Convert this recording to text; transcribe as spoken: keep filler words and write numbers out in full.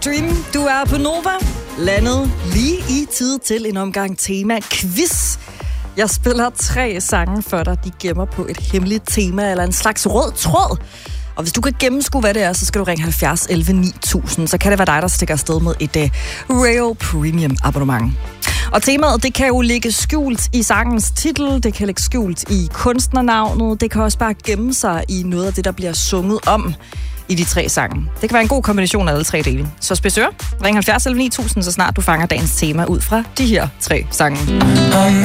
Dream, du er på Nova. Landet lige i tid til en omgang tema-quiz. Jeg spiller tre sange for dig. De gemmer på et hemmeligt tema eller en slags rød tråd. Og hvis du kan gennemskue, hvad det er, så skal du ringe halvfjerds elleve ni tusind. Så kan det være dig, der stikker afsted med et uh, Rayo Premium abonnement. Og temaet, det kan jo ligge skjult i sangens titel, det kan ligge skjult i kunstnernavnet, det kan også bare gemme sig i noget af det, der bliver sunget om i de tre sange. Det kan være en god kombination af alle tre dele. Så spidsør, ring halvfjerds elleve ni tusind, så snart du fanger dagens tema ud fra de her tre sange.